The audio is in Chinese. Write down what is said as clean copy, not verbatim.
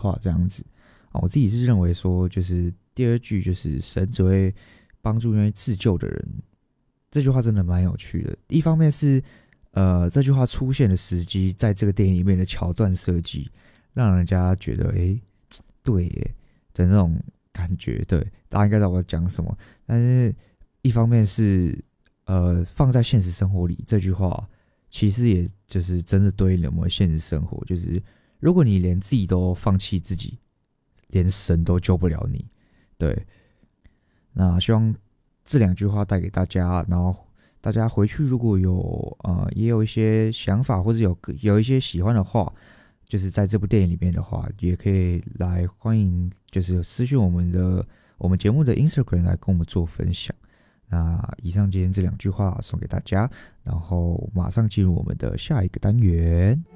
话这样子啊。我自己是认为说，就是第二句就是神只会帮助愿意自救的人，这句话真的蛮有趣的。一方面是这句话出现的时机，在这个电影里面的桥段设计，让人家觉得对耶的那种感觉。对，大家应该知道我在讲什么。但是一方面是放在现实生活里，这句话其实也就是真的对应了我们现实生活。就是如果你连自己都放弃自己，连神都救不了你。对，那希望这两句话带给大家，然后大家回去如果有也有一些想法，或者有一些喜欢的话，就是在这部电影里面的话，也可以来欢迎，就是私讯我们节目的 Instagram 来跟我们做分享。那以上今天这两句话送给大家，然后马上进入我们的下一个单元。